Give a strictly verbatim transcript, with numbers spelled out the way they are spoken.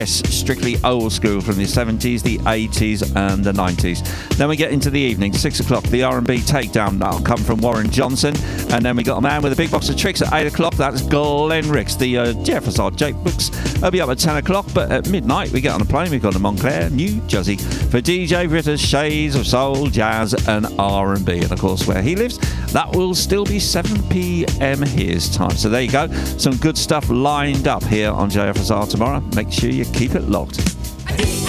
strictly old school from the seventies, the eighties and the nineties. Then we get into the evening, six o'clock, the R and B takedown. That'll come from Warren Johnson. And then we got a man with a big box of tricks at eight o'clock. That's Glenn Ricks. The uh, Jefferson Jake Books will be up at ten o'clock. But at midnight, we get on a plane. We've gone to Montclair, New Jersey for D J Ritter's Shades of Soul, Jazz and R and B. And of course, where he lives, that will still be seven p.m. his time. So there you go. Some good stuff lined up here on J F S R tomorrow. Make sure you keep it locked.